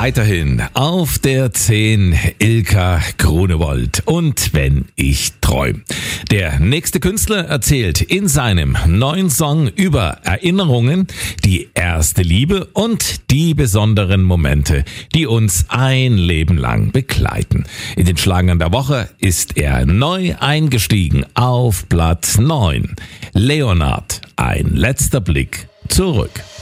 weiterhin auf der 10 Ilka Grunewold und Wenn ich träum. Der nächste Künstler erzählt in seinem neuen Song über Erinnerungen, die erste Liebe und die besonderen Momente, die uns ein Leben lang begleiten. In den Schlagern der Woche ist er neu eingestiegen auf Platz 9. Leonard, ein letzter Blick zurück.